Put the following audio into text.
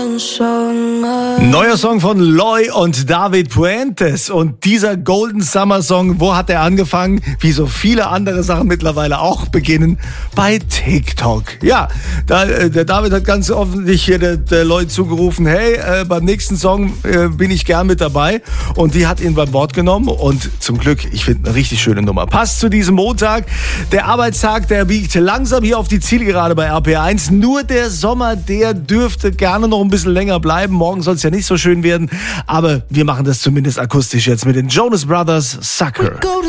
Neuer Song von Loy und David Puentes. Und dieser Golden Summer Song, wo hat er angefangen? Wie so viele andere Sachen mittlerweile auch beginnen, bei TikTok. Ja, der David hat ganz offensichtlich hier der Loy zugerufen, hey, beim nächsten Song bin ich gern mit dabei. Und die hat ihn beim Wort genommen. Und zum Glück, ich finde, eine richtig schöne Nummer. Passt zu diesem Montag. Der Arbeitstag, der biegt langsam hier auf die Zielgerade bei RPR1. Nur der Sommer, der dürfte gerne noch ein bisschen länger bleiben. Morgen soll es ja nicht so schön werden, aber wir machen das zumindest akustisch jetzt mit den Jonas Brothers, Sucker.